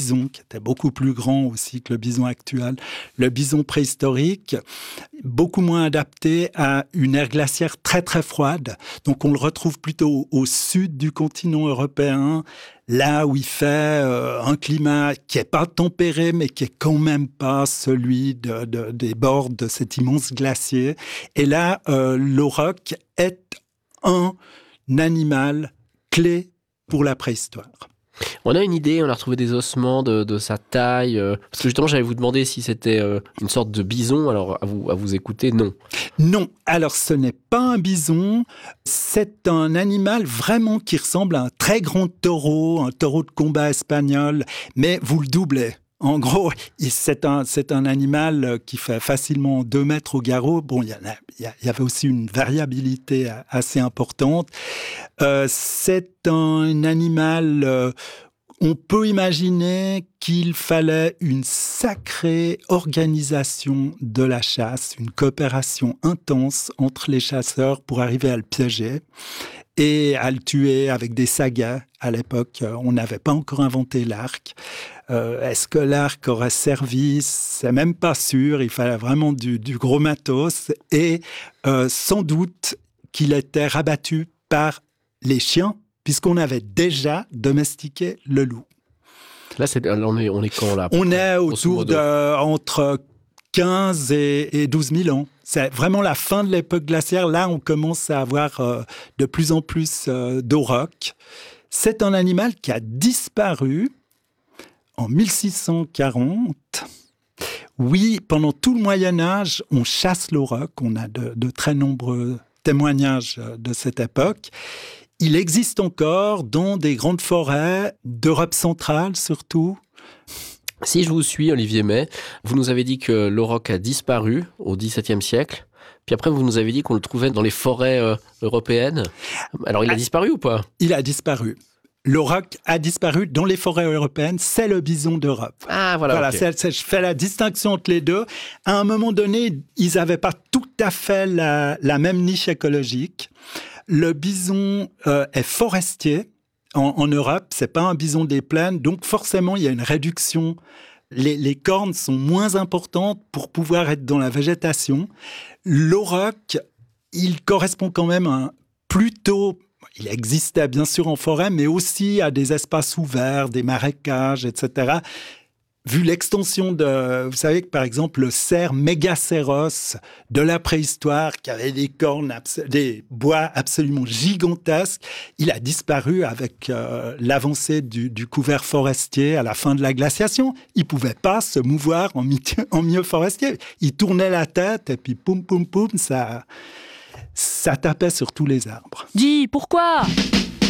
bison, qui était beaucoup plus grand aussi que le bison actuel, le bison préhistorique, beaucoup moins adapté à une ère glaciaire très très froide. Donc on le retrouve plutôt au sud du continent européen, là où il fait un climat qui n'est pas tempéré, mais qui est quand même pas celui des bords de cet immense glacier. Et là, l'auroch est un animal clé pour la préhistoire. On a une idée, on a retrouvé des ossements de sa taille. Parce que justement, j'allais vous demander si c'était une sorte de bison. Alors, à vous écouter, non. Non, alors ce n'est pas un bison. C'est un animal vraiment qui ressemble à un très grand taureau, un taureau de combat espagnol, mais vous le doublez. En gros, c'est un animal qui fait facilement 2 mètres au garrot. Bon, il y avait aussi une variabilité assez importante. C'est un animal... on peut imaginer qu'il fallait une sacrée organisation de la chasse, une coopération intense entre les chasseurs pour arriver à le piéger et à le tuer avec des sagas. À l'époque, on n'avait pas encore inventé l'arc. Est-ce que l'arc aurait servi ? C'est même pas sûr. Il fallait vraiment du gros matos. Et sans doute qu'il était rabattu par les chiens, puisqu'on avait déjà domestiqué le loup. Là, on est quand, là ? On est autour entre 15 et 12 000 ans. C'est vraiment la fin de l'époque glaciaire. Là, on commence à avoir de plus en plus d'aurochs. C'est un animal qui a disparu en 1640. Oui, pendant tout le Moyen-Âge, on chasse l'auroch. On a de très nombreux témoignages de cette époque. Il existe encore dans des grandes forêts d'Europe centrale, surtout. Si je vous suis, Olivier May, vous nous avez dit que l'auroch a disparu au XVIIe siècle. Puis après, vous nous avez dit qu'on le trouvait dans les forêts européennes. Alors, il a disparu ou pas ? Il a disparu. L'auroch a disparu dans les forêts européennes. C'est le bison d'Europe. Ah, voilà. Okay. Je fais la distinction entre les deux. À un moment donné, ils n'avaient pas tout à fait la même niche écologique. Le bison est forestier. En Europe, c'est pas un bison des plaines, donc forcément, il y a une réduction. Les cornes sont moins importantes pour pouvoir être dans la végétation. L'auroch, il correspond quand même plutôt... Il existait bien sûr en forêt, mais aussi à des espaces ouverts, des marécages, etc. Vu l'extension vous savez que par exemple le cerf Mégacéros de la préhistoire, qui avait des cornes, des bois absolument gigantesques, il a disparu avec l'avancée du couvert forestier à la fin de la glaciation. Il ne pouvait pas se mouvoir en milieu forestier. Il tournait la tête et puis poum poum poum, ça tapait sur tous les arbres. Dis, pourquoi ?